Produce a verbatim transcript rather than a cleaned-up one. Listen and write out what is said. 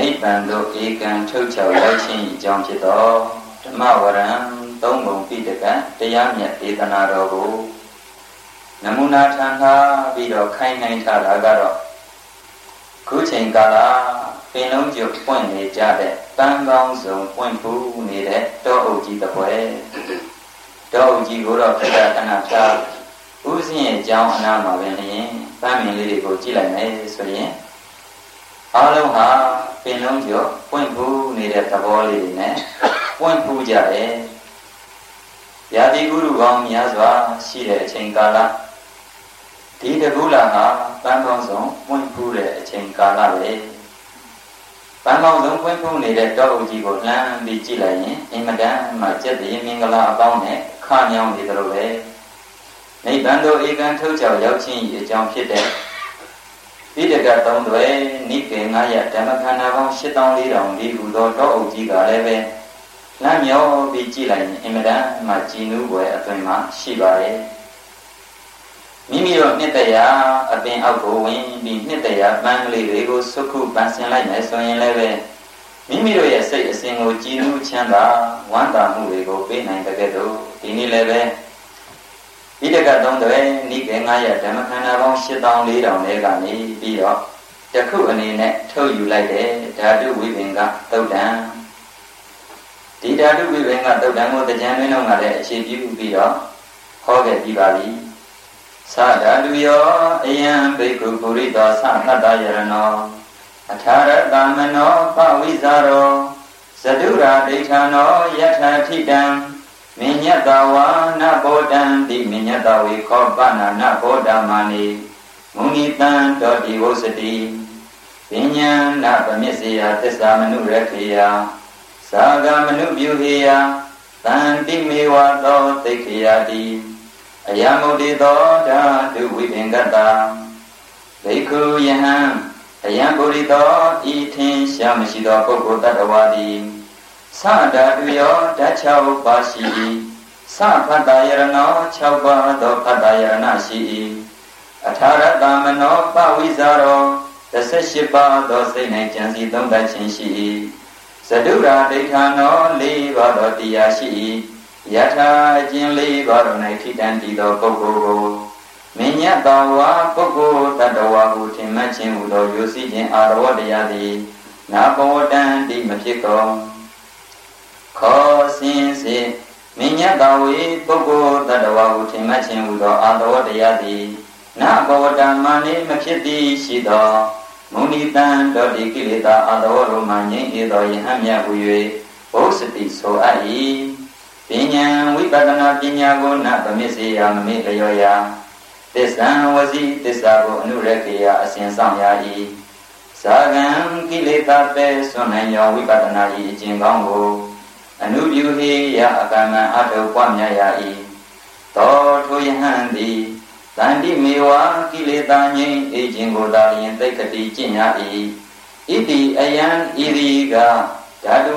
နိဗ္ဗာန်သို့ဧကံထုတ်ချောက်ရောက်ခြင်းအကြောင်းဖြစ်သောဓမ္မဝရံသုံးပုံပိဋကတရားမြတ်ဒေသနာတော်ကိုနမူနာထံထားပြီးတော့ခိုင်းနိုင်ထားတာကတော့ခုချိန်ကာလပင်လုံးကျွတ်ပွင့်နေကြတဲ့တန်ကောင်းဆုံးပွင့်ဖူးနေတဲ့တောအုပ်ကြီးတစ်ပွဲတောအုပ်ကြီးကိုတော့ခဏခဏထားဥစဉ်ရဲ့အကြောင်းအနာမှာပဲနေရင်တမ်းမြင်လေးတွေကိုကြည့်လိုက်မယ်ဆိုရင်အားလုံးဟာပင်လုံးကျွတ်ပွင့်ဖူးနေတဲ့သဘောလေးတွေနဲ့ပွင့်ဖူးကြတယ်ရာသီဥတုကောင်းများစွာရှိတဲ့အချိန်ကာလဒီတကူလာဟာပန်းကောင်းဆုံးပွင့်ဖူးတဲ့အချိန်ကာလပဲပန်းကောင်းဆုံးပွင့်ဖူးနေတဲ့တောအုပ်ကြီးကိုလှမ်းပြီးကြည့်လိုက်ရင်အင်မတန်မှကျက်တဲ့မင်္ဂလာအပေါင်းနဲ့ခါညောင်းနေတယ်လို့ပဲနိဗ္ဗာန်သို့ဧကံထုတ်ချောက်ရောက်ခြင်း၏အကြောင်းဖြစ်တဲ့ပိဋကသုံးသွဲနိကေငါးရဓမ္မခန္ဓာပေါင်းရှစ်သောင်းလေးထောင်ဒီဟူသောတောအုပ်ကြီးကလည်းပဲလမ်းမြောပြီးကြည့်လိုက်ရင်အင်မတန်မှကြည်နူးွယ်အသွင်မှရှိပါတယ်မိမိတို့နှစ်တရာအပင်အောက်ကိုဝင်ပြီးနှစ်တရာပန်းကလေးတွေကိုစုခုပန်းဆင်လိုက်မယ်ဆိုရင်လည်းပဲမိမိတို့ရဲ့စိတ်အစဉ်ကိုကြည်နူးချမ်းသာဝမ်းသာမှုတွေကိုပေးနိုင်တဲ့ကဲ့သို့ဒီနေ့လည်းပဲဣဒကသုံးသွဲနိကေငါးရဓမ္မခန္ဓာပေါင်းရှစ်သောင်းလေးထောင်လေးကနေပြီးတော့တခုအနေနဲ့ထုတ်ယူလိုက်တဲ့ဓာတုဝိပင်္ဂသုတ်တံဒီဓာတုဝိပင်္ဂသုတ်တံကိုတရားတွင်တော့ကလည်းအခြေပြုပြီးတော့ဟောခဲ့ပြီးပါပြီသဓာတုယောအယံဘိက္ခုပုရိသောသသတ္တယရနောအထာရတမနောပဝိဇာရောဇတုရာဒိဋ္ဌာနောယထာထိတံမိညတဝါနဘောတံတိမိညတဝေခောပနာနဘောဓမာနိမုနိတံတောတိဝုစတိပညာနာပမစ္စေယသစ္စာမနုရခေယသာဂမနုပြုဟေယတန္တိမေဝသောသိခေယတိအယမုဒိသောဓာတုဝိပင်္ဂတဘိက္ခုယဟံအယံပုရိသောဤထင်ရှားမရှိသောပုဂ္ဂိုလ်တ attva သည်သဓာတုယောဓာတ်၆ပါးရှိ၏သဖတ္တယရနော၆ပါးသောဖတ္တယရဏရှိ၏အထာရတမနောပဝိဇာရော၁၈ပါးသောစိတ်၌ကြံစည်သုံးသပ်ခြင်းရှိ၏ဇတုရာဒိဋ္ဌာနော၄ပါးသောတရားရှိ၏ယထာအကျဉ်၄ပါးတို့၌ထိတန်တည်သောပုဂ္ဂိုလ်ကိုမညတ်တော်ဝါပုဂ္ဂိုလ်တ attva ကိုထင်မှတ်ခြင်းဟူသောယူစည်းခြင်းအာရဝတရားသည်နာဘောတံတိမဖြစ်ကုန်ခောစင်စေမညတ်တော်ဝေပုဂ္ဂိုလ်တ attva ကိုထင်မှတ်ခြင်းဟူသောအာရဝတရားသည်နာဘောတံမာနေမဖြစ်သည်ရှိသောမုနိတံတောတိကိလေသာအာရဝလိုမှငြိမ့်ဧသောယဟန်မြတ်ဟူ၍ဘုစတိဆိုအပ်၏ပညာဝိပဿနာပညာကိုနဗမစ္စေယမမေ့လျောယသစ္စာဝစီသစ္စာကိုအနုရခေယအစဉ်ဆောင်ရ၏ဇာဂံကိလေသာပဲဆွမ်းနိုင်သောဝိပဿနာ၏အကျင့်ကောင်းကိုအနုပြုဟေယအကမ္မအထုပွားများရ၏သောထိုယဟန်သည်တန္တိမေဝကိလေသာငြိမ်းအေခြင်းကိုသာလျင်သိက္ခတိကျင့်ရ၏ဣတိအယံဣရိကဓာတု